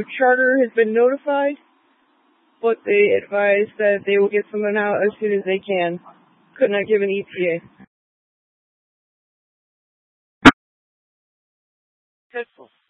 Charter has been notified, but they advise that they will get someone out as soon as they can. Could not give an ETA. Pistols.